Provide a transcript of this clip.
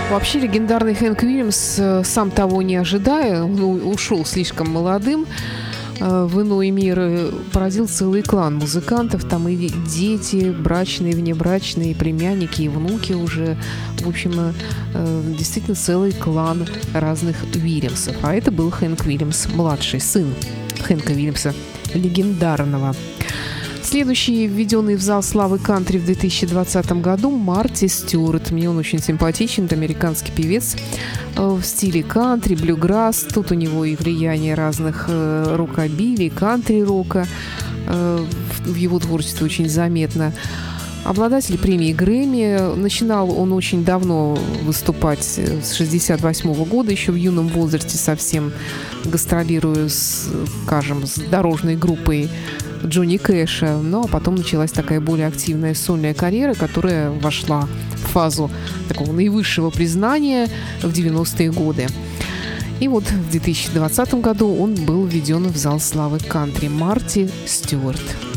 Вообще легендарный Хэнк Уильямс, сам того не ожидая, ушел слишком молодым в иной мир, поразил целый клан музыкантов, там и дети, брачные, внебрачные, племянники и внуки уже, в общем, действительно целый клан разных Уильямсов. А это был Хэнк Уильямс, младший сын Хэнка Уильямса, легендарного. Следующий, введенный в зал славы кантри в 2020 году, Марти Стюарт. Мне он очень симпатичен, это американский певец в стиле кантри, блюграсс. Тут у него и влияние разных рокобили, кантри-рока в его творчестве очень заметно. Обладатель премии Грэмми. Начинал он очень давно выступать, с 1968 года, еще в юном возрасте совсем, гастролируя, скажем, с дорожной группой Джонни Кэша. Ну, а потом началась такая более активная сольная карьера, которая вошла в фазу такого наивысшего признания в 90-е годы. И вот в 2020 году он был введен в зал славы кантри. Марти Стюарт.